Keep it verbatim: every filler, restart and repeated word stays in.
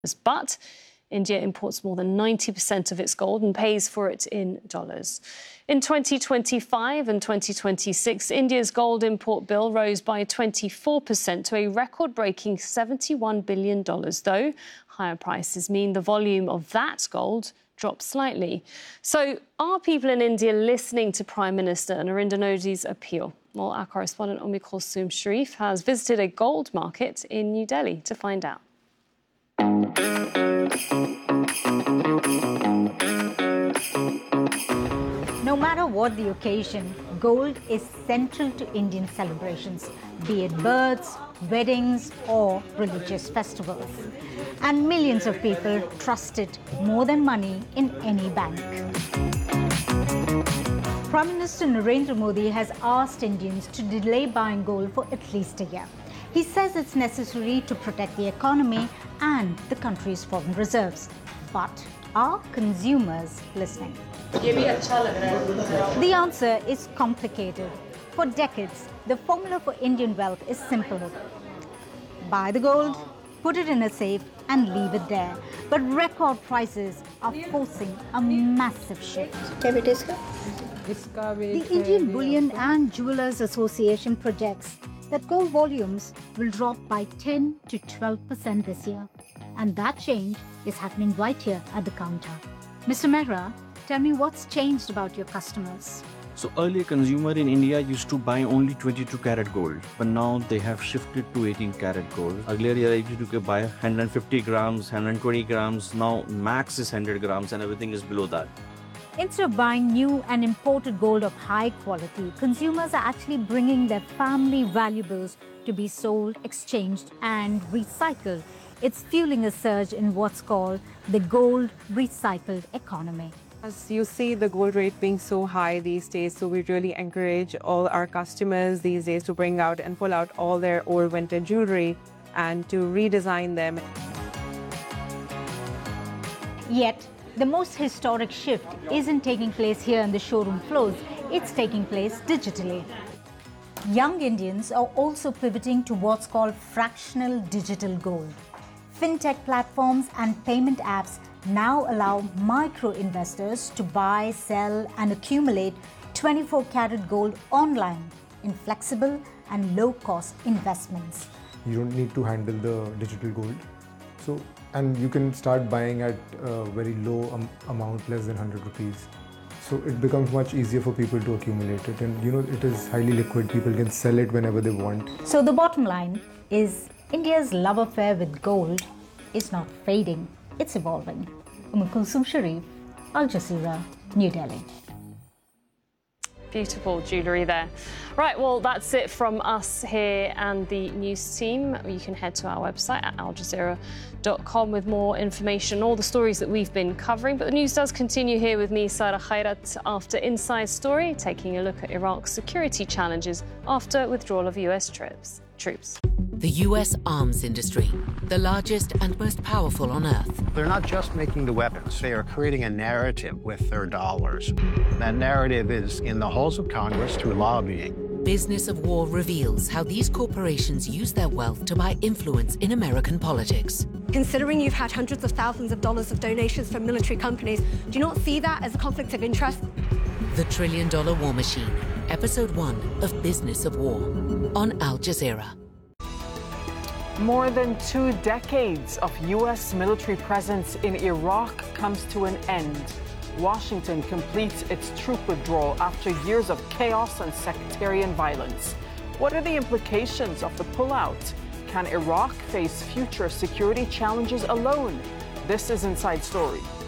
But India imports more than ninety percent of its gold and pays for it in dollars. In twenty twenty-five and twenty twenty-six, India's gold import bill rose by twenty-four percent to a record-breaking seventy-one billion dollars, though higher prices mean the volume of that gold dropped slightly. So are people in India listening to Prime Minister Narendra Modi's appeal? Well, our correspondent Umm Kulsum Sharif has visited a gold market in New Delhi to find out. No matter what the occasion, gold is central to Indian celebrations, be it births, weddings or religious festivals. And millions of people trust it more than money in any bank. Prime Minister Narendra Modi has asked Indians to delay buying gold for at least a year. He says it's necessary to protect the economy and the country's foreign reserves. But are consumers listening? The answer is complicated. For decades, the formula for Indian wealth is simple. Buy the gold, put it in a safe and leave it there. But record prices are forcing a massive shift. The Indian Bullion and Jewelers Association projects that gold volumes will drop by ten to twelve percent this year. And that change is happening right here at the counter. Mister Mehra, tell me what's changed about your customers. So earlier consumer in India used to buy only twenty-two karat gold, but now they have shifted to eighteen karat gold. Earlier you used to buy one hundred fifty grams, one hundred twenty grams, now max is one hundred grams and everything is below that. Instead of buying new and imported gold of high quality, consumers are actually bringing their family valuables to be sold, exchanged and recycled. It's fueling a surge in what's called the gold recycled economy. As you see the gold rate being so high these days, so we really encourage all our customers these days to bring out and pull out all their old vintage jewelry and to redesign them. Yet, the most historic shift isn't taking place here on the showroom floors, it's taking place digitally. Young Indians are also pivoting to what's called fractional digital gold. Fintech platforms and payment apps now allow micro-investors to buy, sell and accumulate twenty-four karat gold online in flexible and low-cost investments. You don't need to handle the digital gold. So, and you can start buying at a very low um, amount, less than one hundred rupees. So it becomes much easier for people to accumulate it. And you know, it is highly liquid. People can sell it whenever they want. So the bottom line is India's love affair with gold is not fading. It's evolving. Umm Kulsum Sharif, Al Jazeera, New Delhi. Beautiful jewellery there. Right, well, that's it from us here and the news team. You can head to our website at al jazeera dot com with more information, all the stories that we've been covering. But the news does continue here with me, Sarah Khairat, after Inside Story, taking a look at Iraq's security challenges after withdrawal of U S troops. troops. The U S arms industry, the largest and most powerful on earth. They're not just making the weapons, they are creating a narrative with their dollars. That narrative is in the halls of Congress through lobbying. Business of War reveals how these corporations use their wealth to buy influence in American politics. Considering you've had hundreds of thousands of dollars of donations from military companies, do you not see that as a conflict of interest? The Trillion Dollar War Machine, Episode one of Business of War, on Al Jazeera. More than two decades of U S military presence in Iraq comes to an end. Washington completes its troop withdrawal after years of chaos and sectarian violence. What are the implications of the pullout? Can Iraq face future security challenges alone? This is Inside Story.